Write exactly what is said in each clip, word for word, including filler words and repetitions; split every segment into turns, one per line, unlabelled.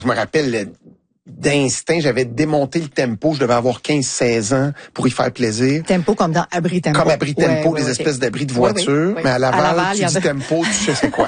Je me rappelle d'instinct, j'avais démonté le tempo, je devais avoir quinze seize ans pour y faire plaisir.
Tempo comme dans abri tempo.
Comme abri tempo,
ouais,
des
ouais,
espèces
okay.
d'abris de voiture,
ouais, ouais.
mais à Laval, à Laval tu dis a... tempo, tu sais c'est quoi.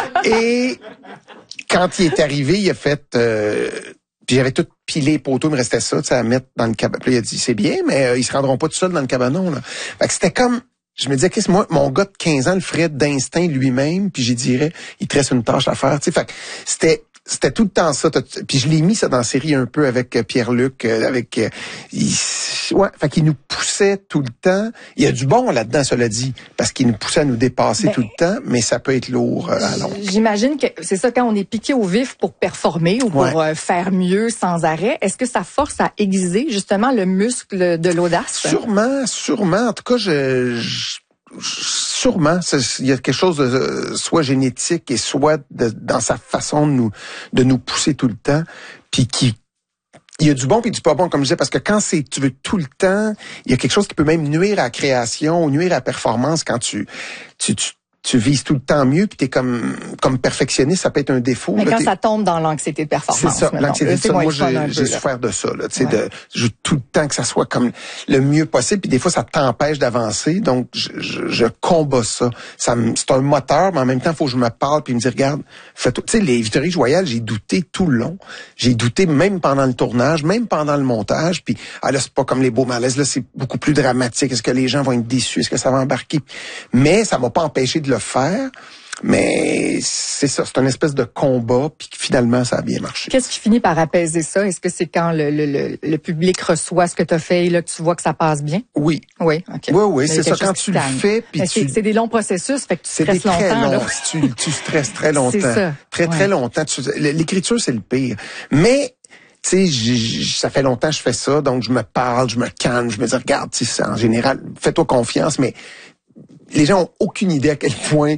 Et quand il est arrivé, il a fait... Euh, puis j'avais tout pilé les poteaux, il me restait ça, tu sais, à mettre dans le cabanon. Puis il a dit, c'est bien, mais euh, ils se rendront pas tout seuls dans le cabanon. Là. Fait que c'était comme... Je me disais, qu'est-ce que moi, mon gars de quinze ans le ferait d'instinct lui-même, puis j'y dirais, il te reste une tâche à faire. Tu sais, fait que c'était... C'était tout le temps ça. Puis je l'ai mis ça dans la série un peu avec Pierre-Luc, avec... Euh, il, ouais, fait qu'il nous poussait tout le temps. Il y a du bon là-dedans, cela dit, parce qu'il nous poussait à nous dépasser ben, tout le temps, mais ça peut être lourd euh, à long.
J'imagine que c'est ça, quand on est piqué au vif pour performer ou pour ouais. euh, faire mieux sans arrêt, est-ce que ça force à aiguiser justement le muscle de l'audace?
Sûrement, sûrement. En tout cas, je... je sûrement, il y a quelque chose de soit génétique et soit de, dans sa façon de nous de nous pousser tout le temps, puis qui il y a du bon puis du pas bon, comme je disais, parce que quand c'est tu veux tout le temps, il y a quelque chose qui peut même nuire à la création ou nuire à la performance quand tu tu, tu tu vises tout le temps mieux, puis t'es comme comme perfectionniste, ça peut être un défaut.
Mais
là,
quand ça tombe dans l'anxiété de performance.
C'est ça, l'anxiété de ça. Moi, j'ai, j'ai souffert de ça. Là, tu sais, ouais. de, je veux tout le temps que ça soit comme le mieux possible, puis des fois, ça t'empêche d'avancer. Donc, je, je, je combats ça. ça me, c'est un moteur, mais en même temps, il faut que je me parle, puis me dire, regarde, fais tout. Tu sais, les Victories Royales, j'ai douté tout le long. J'ai douté même pendant le tournage, même pendant le montage. Puis, ah là, c'est pas comme les beaux malaises. Là, c'est beaucoup plus dramatique. Est-ce que les gens vont être déçus? Est-ce que ça va embarquer? Mais ça m'a pas empêché de le faire. Mais c'est ça, c'est une espèce de combat, puis finalement, ça a bien marché.
Qu'est-ce qui finit par apaiser ça? Est-ce que c'est quand le, le, le, le public reçoit ce que tu as fait et là que tu vois que ça passe bien?
Oui.
Oui, OK.
Oui, oui, c'est ça, quand tu le fais, puis tu...
C'est, c'est des longs processus, fait que tu
c'est
stresses
des très
longtemps.
Long.
Là.
tu, tu stresses très longtemps.
C'est ça.
Très,
ouais.
très longtemps. Tu, l'écriture, c'est le pire. Mais... Tu sais, ça fait longtemps que je fais ça, donc je me parle, je me calme, je me dis, regarde, tu sais, en général, fais-toi confiance, mais les gens ont aucune idée à quel point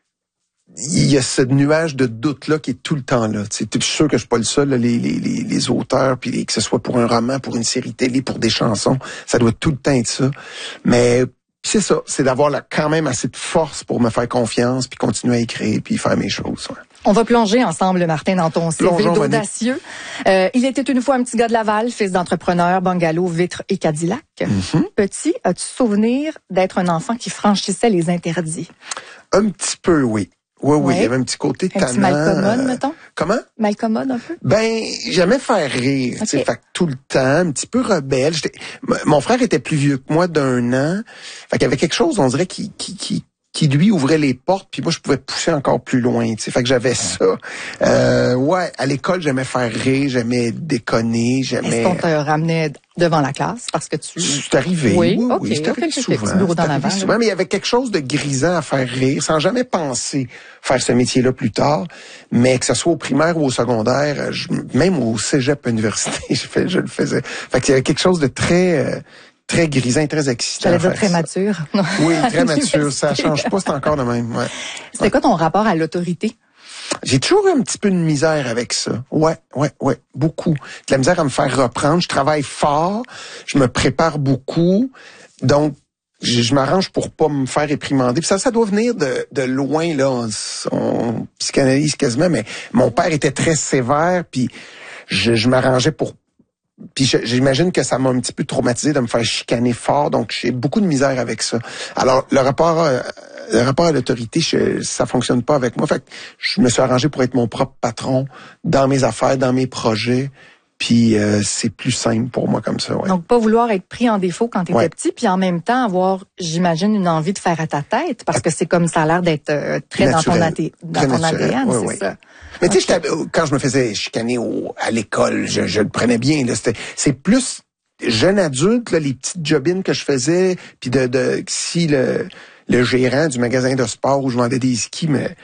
il y a ce nuage de doute-là qui est tout le temps là. Tu sais, je suis sûr que je suis pas le seul, là, les, les, les, les auteurs, puis les, que ce soit pour un roman, pour une série télé, pour des chansons, ça doit tout le temps être ça. Mais c'est ça, c'est d'avoir là, quand même assez de force pour me faire confiance, puis continuer à écrire, puis faire mes choses. Ouais.
On va plonger ensemble, Martin, dans ton C V d'audacieux. Euh, il était une fois un petit gars de Laval, fils d'entrepreneur, bungalow, vitres et Cadillac. Mm-hmm. Petit, as-tu souvenir d'être un enfant qui franchissait les interdits?
Un petit peu, oui. Oui, oui,
ouais.
il y avait un petit côté
un
tannant.
Un petit malcommode, mettons?
Comment?
Malcommode, un peu?
Ben, j'aimais faire rire, okay. tu sais, fait que tout le temps, un petit peu rebelle. J'étais, mon frère était plus vieux que moi d'un an. Fait qu'il y avait quelque chose, on dirait, qui, qui, qui, qui lui ouvrait les portes, puis moi je pouvais pousser encore plus loin, tu sais. Fait que j'avais ça. Euh, ouais, à l'école j'aimais faire rire, j'aimais déconner, j'aimais.
Est-ce qu'on te ramenait devant la classe parce que tu.
C'est arrivé.
Oui,
oui,
ok.
oui, c'est arrivé
okay,
souvent.
C'est bureau dans
arrivé souvent, mais il y avait quelque chose de grisant à faire rire, sans jamais penser faire ce métier-là plus tard. Mais que ce soit au primaire ou au secondaire, je, même au cégep université, je, fais, je le faisais. Fait qu'il y avait quelque chose de très. Euh, très grisant, très excitant.
J'allais dire très ça. Mature.
Oui, très mature. Ça change pas, c'est encore le même. Ouais.
C'était ouais. quoi ton rapport à l'autorité?
J'ai toujours eu un petit peu de misère avec ça. Ouais, ouais, ouais, beaucoup. De la misère à me faire reprendre. Je travaille fort, je me prépare beaucoup, donc je, je m'arrange pour pas me faire réprimander. Puis ça, ça doit venir de, de loin là. On, on psychanalyse quasiment, mais mon père était très sévère, puis je, je m'arrangeais pour. Puis j'imagine que ça m'a un petit peu traumatisé de me faire chicaner fort, donc j'ai beaucoup de misère avec ça. Alors le rapport, euh, le rapport à l'autorité, je, ça fonctionne pas avec moi. Fait que je me suis arrangé pour être mon propre patron dans mes affaires, dans mes projets. Puis euh, c'est plus simple pour moi comme ça. Ouais.
Donc pas vouloir être pris en défaut quand t'étais
ouais.
petit, puis en même temps avoir, j'imagine, une envie de faire à ta tête, parce que c'est comme ça a l'air d'être euh, très naturel. dans ton, athé- dans
très
ton A D N,
oui,
c'est
oui.
ça.
Mais okay. tu sais, quand je me faisais chicaner au, à l'école, je, je le prenais bien. Là, c'était, c'est plus jeune adulte, là, les petites jobines que je faisais, puis de, de si le, le gérant du magasin de sport où je vendais des skis, mais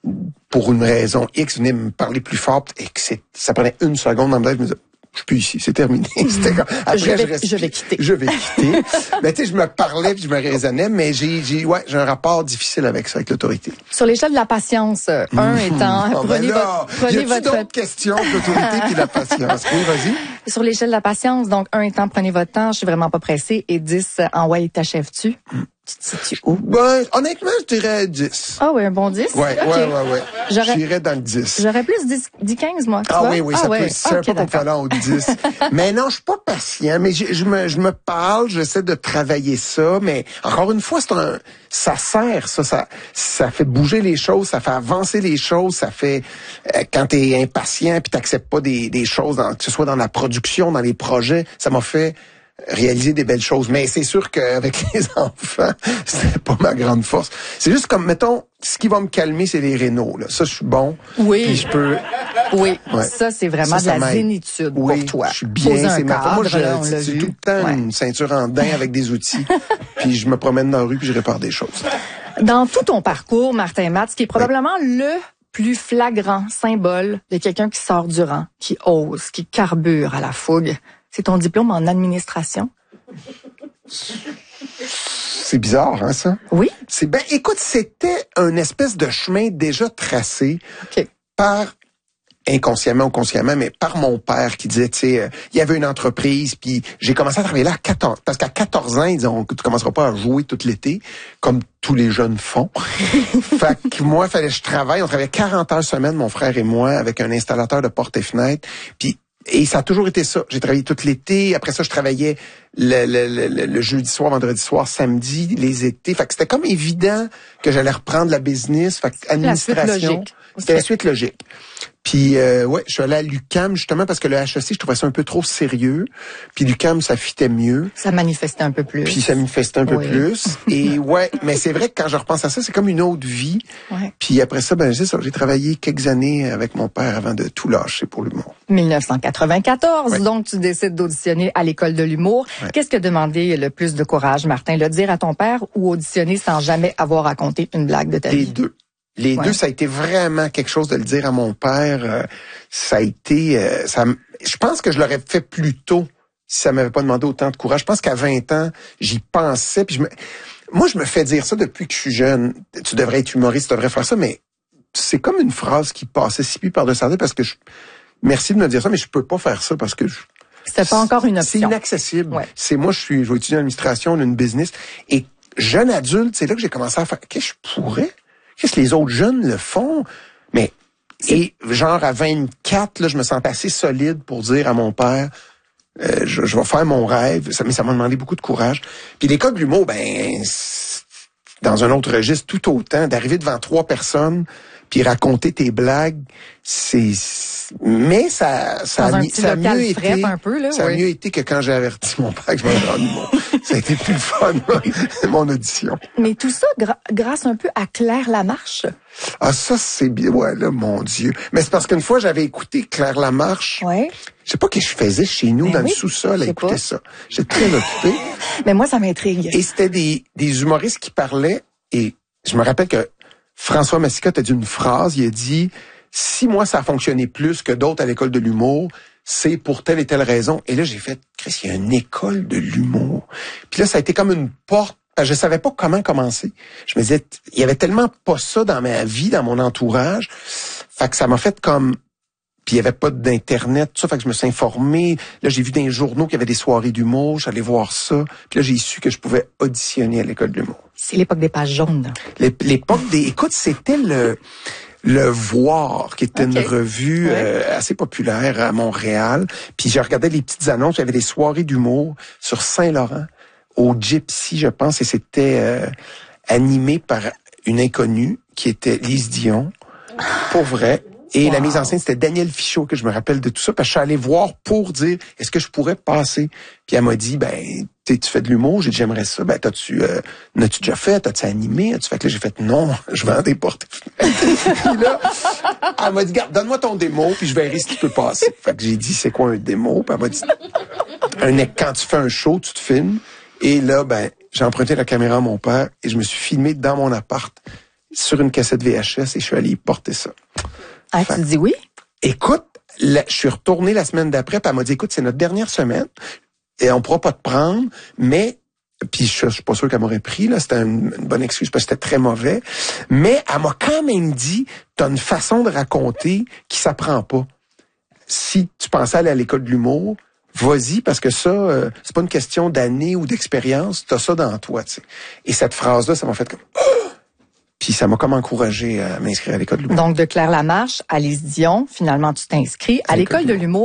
pour une raison X, venait me parler plus fort, et que c'est, ça prenait une seconde dans ma tête, je me disais, je suis plus ici, c'est terminé. C'était comme, après,
je, vais,
je, reste,
je vais quitter.
Je vais quitter. Mais tu sais, je me parlais puis je me raisonnais, mais j'ai, j'ai, ouais, j'ai un rapport difficile avec ça, avec l'autorité.
Sur l'échelle de la patience, un mmh. étant,
oh,
prenez
ben là,
votre, prenez
y a-tu
votre.
d'autres questions que l'autorité puis la patience. Oui, vas-y.
Sur l'échelle de la patience, donc un étant prenez votre temps, je suis vraiment pas pressée, et dix, en ouais, t'achèves-tu? Mm. Tu te situes où?
Ben, honnêtement, je dirais dix.
Ah oui, un bon dix?
Ouais,
okay.
ouais, ouais, ouais. J'irais dans le dix.
J'aurais plus dit quinze, moi.
Ah
vois?
oui, oui,
ah
ça
ouais.
peut, c'est
okay,
un peu comparant au dix. Mais non, je suis pas patient, mais je, je me, je me parle, j'essaie de travailler ça, mais encore une fois, c'est un, ça sert, ça, ça, ça fait bouger les choses, ça fait avancer les choses, ça fait, euh, quand t'es impatient puis t'acceptes pas des, des choses, dans, que ce soit dans la production, dans les projets, ça m'a fait réaliser des belles choses. Mais c'est sûr qu'avec les enfants, c'est pas ma grande force. C'est juste comme, mettons, ce qui va me calmer, c'est les rénaux, là. Ça, je suis bon.
Oui.
Puis je peux...
Oui. Ouais. Ça, c'est vraiment ça, ça de la zénitude
oui,
pour toi.
Je suis bien. C'est ma
cadre,
Moi, je,
là,
c'est tout le temps ouais. une ceinture en daim avec des outils. Puis je me promène dans la rue puis je répare des choses.
Dans tout ton parcours, Martin Matt, ce qui est probablement oui. le plus flagrant symbole de quelqu'un qui sort du rang, qui ose, qui carbure à la fougue, c'est ton diplôme en administration.
C'est bizarre, hein, ça?
Oui.
C'est ben, écoute, c'était un espèce de chemin déjà tracé
okay.
par, inconsciemment ou consciemment, mais par mon père qui disait, tu sais, euh, il y avait une entreprise, puis j'ai commencé à travailler là à quatorze, parce qu'à quatorze ans, ils disaient, tu commenceras pas à jouer tout l'été, comme tous les jeunes font. Fait que moi, il fallait que je travaille, on travaillait quarante heures semaine, mon frère et moi, avec un installateur de portes et fenêtres, puis et ça a toujours été ça. J'ai travaillé tout l'été. Après ça, je travaillais le, le, le, le jeudi soir, vendredi soir, samedi, les étés. Fait que c'était comme évident que j'allais reprendre la business. Fait que administration, c'était la suite logique. Puis euh, ouais, je suis allé à l'U Q A M justement parce que le H E C, je trouvais ça un peu trop sérieux. Puis l'U Q A M, ça fitait mieux.
Ça manifestait un peu plus.
Puis ça manifestait un peu
oui.
plus. Et ouais, mais c'est vrai que quand je repense à ça, c'est comme une autre vie.
Ouais.
Puis après ça, ben c'est ça, j'ai travaillé quelques années avec mon père avant de tout lâcher pour l'humour.
dix-neuf cent quatre-vingt-quatorze,
ouais.
donc tu décides d'auditionner à l'école de l'humour. Ouais. Qu'est-ce qui a demandé le plus de courage, Martin? Le dire à ton père ou auditionner sans jamais avoir raconté une blague de ta
Les
vie?
Les deux. Les ouais. deux, ça a été vraiment quelque chose de le dire à mon père. Euh, ça a été... Euh, ça, je pense que je l'aurais fait plus tôt si ça m'avait pas demandé autant de courage. Je pense qu'à vingt ans, j'y pensais. Puis je me, moi, je me fais dire ça depuis que je suis jeune. Tu devrais être humoriste, tu devrais faire ça, mais c'est comme une phrase qui passait si puis par-dessus la tête parce que je... Merci de me dire ça, mais je peux pas faire ça parce que... Je,
c'est pas encore une option.
C'est inaccessible.
Ouais.
C'est moi, je suis, je vais étudier en administration, une business. Et jeune adulte, c'est là que j'ai commencé à faire... Qu'est-ce que je pourrais... Qu'est-ce que les autres jeunes le font? Mais, et genre à vingt-quatre, là, je me sentais assez solide pour dire à mon père, euh, je, je vais faire mon rêve. Ça, mais ça m'a demandé beaucoup de courage. Puis l'école de l'humour, ben, dans un autre registre, tout autant, d'arriver devant trois personnes, puis raconter tes blagues, c'est... Mais ça, ça, a, ça a mieux été,
un peu, là,
ça
oui.
a mieux été que quand j'ai averti mon père que je m'en rendais bon. Ça a été plus fun, mon audition.
Mais tout ça gra- grâce un peu à Claire Lamarche.
Ah, ça, c'est bien. Ouais, là, mon Dieu. Mais c'est parce qu'une fois, j'avais écouté Claire Lamarche.
Ouais.
Je sais pas ce que je faisais chez nous,
mais
dans
oui,
le sous-sol, à écouter
pas.
ça. J'étais très occupé.
Mais moi, ça m'intrigue.
Et c'était des, des humoristes qui parlaient, et je me rappelle que François Massicotte a dit une phrase, il a dit, si moi, ça a fonctionné plus que d'autres à l'école de l'humour, c'est pour telle et telle raison. Et là, j'ai fait, Chris, il y a une école de l'humour. Puis là, ça a été comme une porte. Je savais pas comment commencer. Je me disais, il y avait tellement pas ça dans ma vie, dans mon entourage. Fait que ça m'a fait comme... Puis il y avait pas d'internet, tout ça. Fait que je me suis informé. Là, j'ai vu dans les journaux qu'il y avait des soirées d'humour. J'allais voir ça. Puis là, j'ai su que je pouvais auditionner à l'école de l'humour.
C'est l'époque des pages jaunes.
L'époque des... Écoute, c'était le... Le Voir, qui était okay. une revue ouais. euh, assez populaire à Montréal. Puis j'ai regardé les petites annonces. Il y avait des soirées d'humour sur Saint-Laurent, au Gypsy, je pense, et c'était euh, animé par une inconnue qui était Lise Dion, pour vrai. Et wow. la mise en scène, c'était Daniel Fichot, que je me rappelle de tout ça, parce que je suis allé voir pour dire, est-ce que je pourrais passer? Puis elle m'a dit, ben, tu fais de l'humour, j'ai dit, j'aimerais ça. Ben, t'as-tu, euh, n'as-tu déjà fait? T'as-tu animé? As-tu fait que là, j'ai fait, non, je vends des portes. Puis là, elle m'a dit, garde, donne-moi ton démo, puis je verrai ce qui peut passer. Fait que j'ai dit, c'est quoi un démo? Puis elle m'a dit, un, quand tu fais un show, tu te filmes. Et là, ben, j'ai emprunté la caméra à mon père et je me suis filmé dans mon appart sur une cassette V H S et je suis allé y porter ça.
Ah, fait, tu dis oui?
Écoute, là, je suis retourné la semaine d'après, puis elle m'a dit, écoute, c'est notre dernière semaine et on pourra pas te prendre, mais, puis je, je suis pas sûr qu'elle m'aurait pris, là, c'était une, une bonne excuse parce que c'était très mauvais, mais elle m'a quand même dit, t'as une façon de raconter qui s'apprend pas. Si tu pensais aller à l'école de l'humour, vas-y parce que ça, euh, c'est pas une question d'années ou d'expérience, t'as ça dans toi, tu sais. Et cette phrase-là, ça m'a fait comme... Puis ça m'a comme encouragé à m'inscrire à l'école de l'humour.
Donc, de Claire Lamarche à Lise Dion, finalement, tu t'inscris à l'école de l'humour.